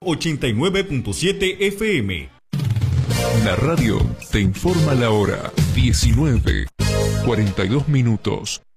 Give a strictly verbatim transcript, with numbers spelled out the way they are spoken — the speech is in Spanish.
ochenta y nueve punto siete F M. La radio te informa la hora. diecinueve, cuarenta y dos minutos.